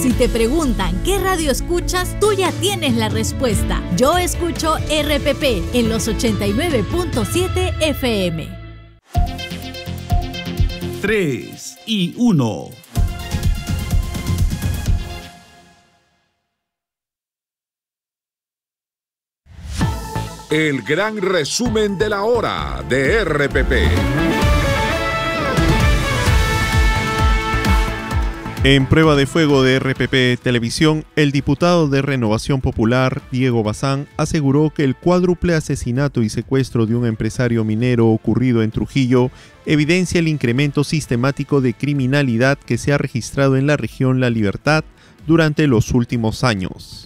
Si te preguntan qué radio escuchas, tú ya tienes la respuesta. Yo escucho RPP en los 89.7 FM. 3 y 1. El gran resumen de la hora de RPP. En prueba de fuego de RPP Televisión, el diputado de Renovación Popular, Diego Bazán, aseguró que el cuádruple asesinato y secuestro de un empresario minero ocurrido en Trujillo evidencia el incremento sistemático de criminalidad que se ha registrado en la región La Libertad durante los últimos años.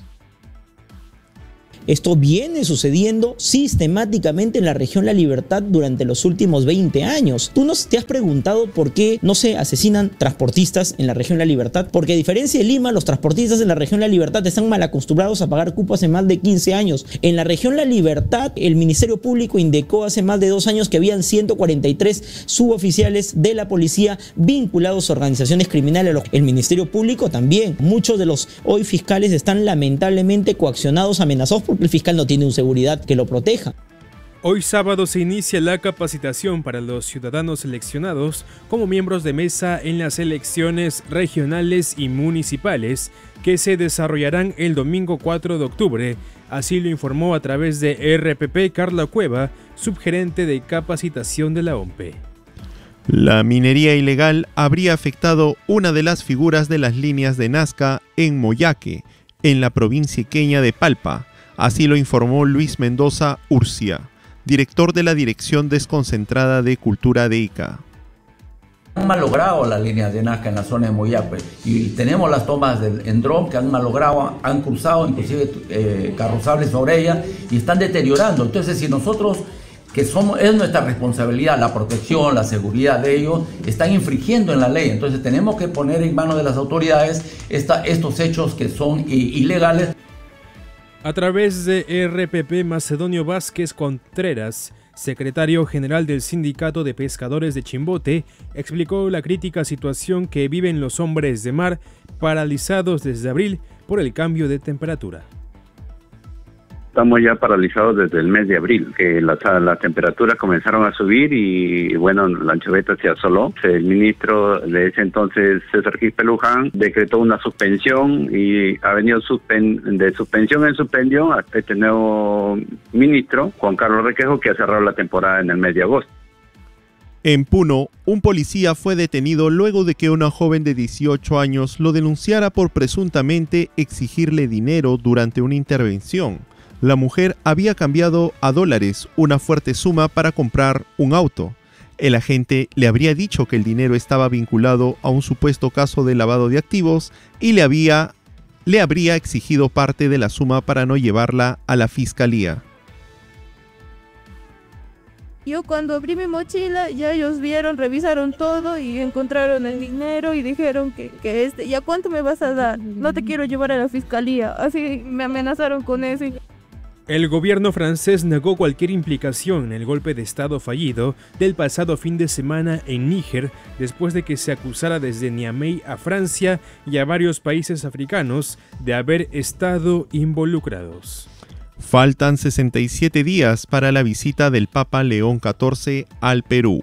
Esto viene sucediendo sistemáticamente en la región La Libertad durante los últimos 20 años. ¿Tú no te has preguntado por qué no se asesinan transportistas en la región La Libertad? Porque a diferencia de Lima, los transportistas en la región La Libertad están mal acostumbrados a pagar cupo hace más de 15 años. En la región La Libertad, el Ministerio Público indicó hace más de 2 años que habían 143 suboficiales de la policía vinculados a organizaciones criminales. El Ministerio Público también. Muchos de los hoy fiscales están lamentablemente coaccionados, amenazados porque el fiscal no tiene un seguridad que lo proteja. Hoy sábado se inicia la capacitación para los ciudadanos seleccionados como miembros de mesa en las elecciones regionales y municipales que se desarrollarán el domingo 4 de octubre. Así lo informó a través de RPP Carla Cueva, subgerente de capacitación de la OMPE. La minería ilegal habría afectado una de las figuras de las líneas de Nazca en Moyaque, en la provincia iqueña de Palpa. Así lo informó Luis Mendoza Urcia, director de la Dirección Desconcentrada de Cultura de Ica. Han malogrado las líneas de Nazca en la zona de Moyape y tenemos las tomas en dron que han malogrado, han cruzado inclusive carrozables sobre ellas y están deteriorando. Entonces, si nosotros, es nuestra responsabilidad la protección, la seguridad de ellos, están infringiendo en la ley. Entonces tenemos que poner en manos de las autoridades estos hechos que son ilegales. A través de RPP, Macedonio Vázquez Contreras, secretario general del Sindicato de Pescadores de Chimbote, explicó la crítica situación que viven los hombres de mar paralizados desde abril por el cambio de temperatura. Estamos ya paralizados desde el mes de abril, que las temperaturas comenzaron a subir y bueno, la anchoveta se asoló. El ministro de ese entonces, César Quispe Luján, decretó una suspensión y ha venido de suspensión en suspensión hasta este nuevo ministro, Juan Carlos Requejo, que ha cerrado la temporada en el mes de agosto. En Puno, un policía fue detenido luego de que una joven de 18 años lo denunciara por presuntamente exigirle dinero durante una intervención. La mujer había cambiado a dólares una fuerte suma para comprar un auto. El agente le habría dicho que el dinero estaba vinculado a un supuesto caso de lavado de activos y le habría exigido parte de la suma para no llevarla a la fiscalía. Yo cuando abrí mi mochila, ya ellos revisaron todo y encontraron el dinero y dijeron que ¿ya cuánto me vas a dar? No te quiero llevar a la fiscalía. Así me amenazaron con eso. El gobierno francés negó cualquier implicación en el golpe de estado fallido del pasado fin de semana en Níger, después de que se acusara desde Niamey a Francia y a varios países africanos de haber estado involucrados. Faltan 67 días para la visita del Papa León XIV al Perú.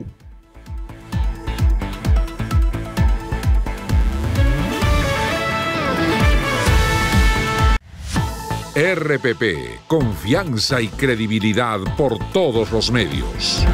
RPP, confianza y credibilidad por todos los medios.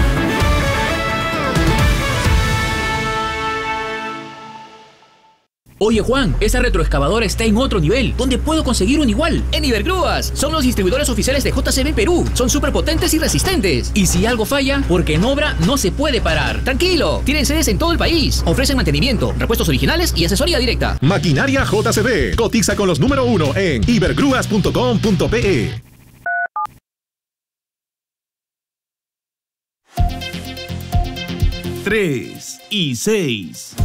Oye Juan, esa retroexcavadora está en otro nivel. ¿Dónde puedo conseguir un igual? En Ibergrúas. Son los distribuidores oficiales de JCB Perú. Son súper potentes y resistentes. Y si algo falla, porque en obra no se puede parar. Tranquilo, tienen sedes en todo el país. Ofrecen mantenimiento, repuestos originales y asesoría directa. Maquinaria JCB. Cotiza con los número 1 en ibergrúas.com.pe. 3 y 6.